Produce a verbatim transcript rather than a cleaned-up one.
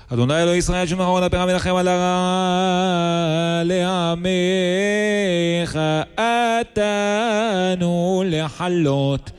אדוני אלוהי ישראל שומר על הפרה מלחם על הרע לעמך, אתנו לחלות